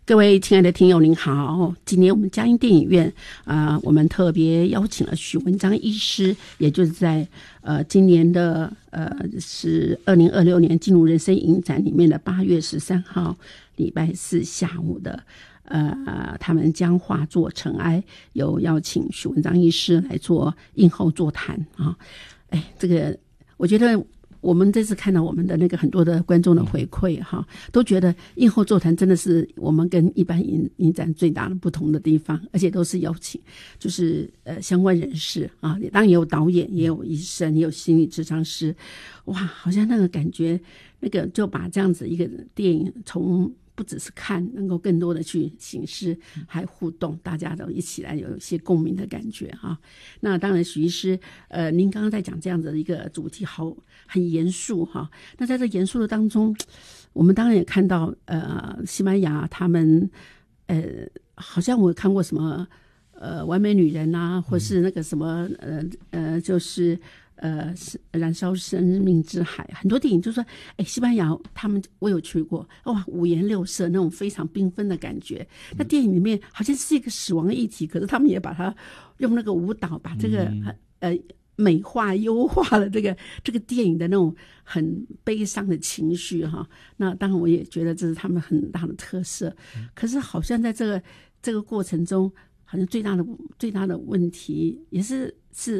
各位亲爱的听友您好，今年我们嘉音电影院我们特别邀请了许文章医师，也就是在今年的是2026年进入人生影展里面的8月13号礼拜四下午的他们将画作尘埃，有邀请许文章医师来做映后座谈啊。这个我觉得我们这次看到我们的那个很多的观众的回馈哈，都觉得映后座谈真的是我们跟一般影展最大的不同的地方，而且都是邀请就是相关人士啊，当然也有导演，也有医生，也有心理咨商师，哇，好像那个感觉，那个就把这样子一个电影从不只是看，能够更多的去形式还互动，大家都一起来有一些共鸣的感觉哈。那当然许医师您刚刚在讲这样子的一个主题很严肃哈。那在这严肃的当中，我们当然也看到西班牙他们好像我看过什么完美女人啊，或是那个什么就是燃烧生命之海，很多电影就说西班牙他们我有去过，哇，五颜六色那种非常缤纷的感觉。那电影里面好像是一个死亡议题，可是他们也把它用那个舞蹈把这个美化优化了这个电影的那种很悲伤的情绪哈。那当然我也觉得这是他们很大的特色，可是好像在这个过程中，好像最大的问题也是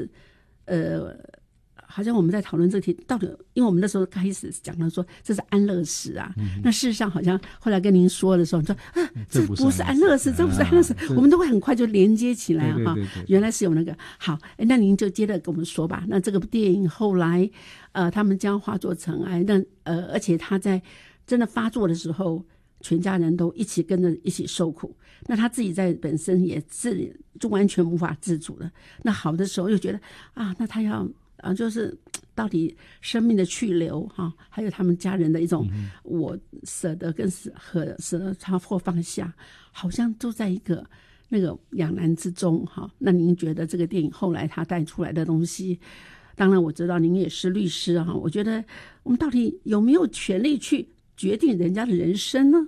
好像我们在讨论这个题到底，因为我们那时候开始讲到说这是安乐死啊，那事实上好像后来跟您说的时候，你说这不是安乐死，这不是安乐死，我们都会很快就连接起来哈。原来是有那个好，那您就接着跟我们说吧。那这个电影后来他们将化作尘埃，那而且他在真的发作的时候，全家人都一起跟着一起受苦，那他自己在本身也是就完全无法自主了。那好的时候又觉得那他要就是到底生命的去留哈，还有他们家人的一种我舍得跟舍得他或放下，好像都在一个那个两难之中哈。那您觉得这个电影后来他带出来的东西，当然我知道您也是律师哈，我觉得我们到底有没有权利去决定人家的人生呢？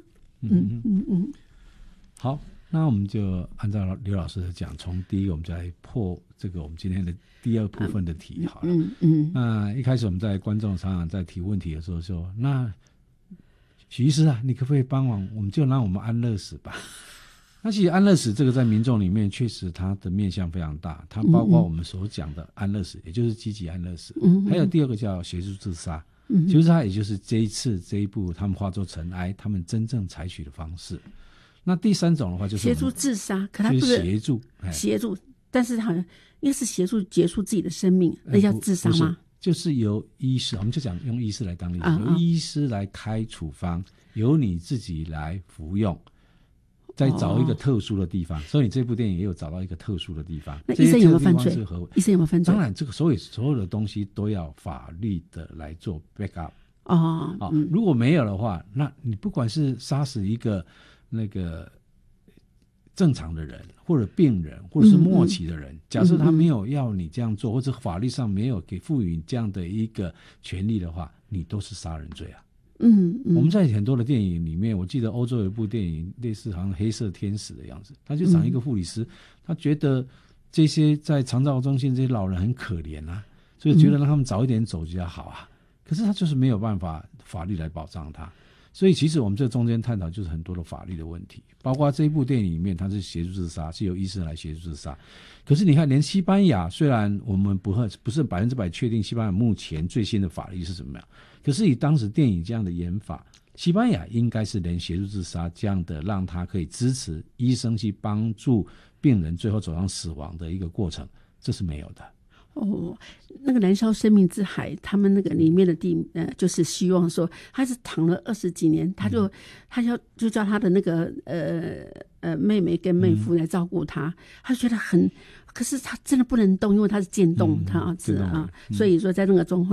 好，那我们就按照刘老师的讲，从第一个我们就来破这个我们今天的第二部分的题好了。那一开始我们在观众常常在提问题的时候说，那许医师啊，你可不可以帮忙，我们就让我们安乐死吧。那其实安乐死这个在民众里面确实它的面向非常大，它包括我们所讲的安乐死，也就是积极安乐死，还有第二个叫协助自杀。协助自杀也就是这一部他们化作尘埃他们真正采取的方式。那第三种的话就是协助自杀，可他不是协助，但是好像应该是协助结束自己的生命，那叫自杀吗？ 就是由医师，我们就讲用医师来当例子，由医师来开处方，由你自己来服用，再找一个特殊的地方。所以你这部电影也有找到一一个特殊的地方。 那医生有没有犯罪？医生有没有犯罪？ 当然，这个所有的东西都要法律的来做 backup。如果没有的话，那你不管是杀死一个那个正常的人，或者病人，或者是末期的人，假设他没有要你这样做，或者法律上没有给赋予这样的一个权利的话，你都是杀人罪啊。我们在很多的电影里面，我记得欧洲有一部电影类似好像黑色天使的样子，他就讲一个护理师，他觉得这些在长照中心这些老人很可怜啊，所以觉得让他们早一点走比较好啊。可是他就是没有办法法律来保障他，所以其实我们这中间探讨就是很多的法律的问题，包括这一部电影里面它是协助自杀，是由医生来协助自杀。可是你看连西班牙，虽然我们不是100%确定西班牙目前最新的法律是怎么样，可是以当时电影这样的演法，西班牙应该是连协助自杀这样的让他可以支持医生去帮助病人最后走向死亡的一个过程，这是没有的。 那个燃烧生命之海，他们那个里面的就是希望说，他是躺了20几年，他就叫他的那个妹妹跟妹夫来照顾他，他就觉得可是他真的不能动，因为他是渐冻他儿子所以说在那个状况